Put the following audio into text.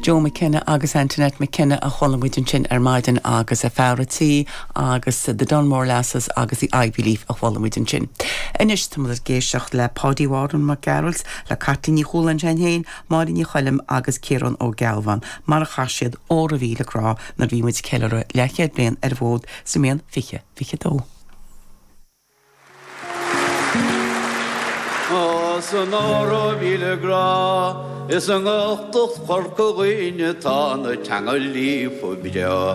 Joe McKenna agus Antoinette McKenna a cholamhuiin sin maidin agus a Fauratí agus the Dunmore Lasses agus the Ivy Leaf a cholamhuiin sin. Inis tamad géisiocht le Paddy Warren McGarrels le Cartini Húlan Jenhain, Marini Cholim agus Kieran O'Galvan, mar a chasiad ó a bhí le crá na bhímuid ceile lechiad blian bhód sa mian fiche dó. San ára bhíle grá is an gáchtach chorca ghaoine tá na teangail líomh bideo.